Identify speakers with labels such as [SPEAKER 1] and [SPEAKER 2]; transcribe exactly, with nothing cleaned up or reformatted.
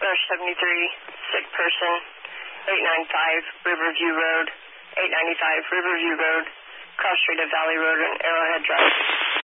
[SPEAKER 1] seventy-three, sick person, eight ninety-five Riverview Road, eight ninety-five Riverview Road, cross street of Valley Road and Arrowhead Drive.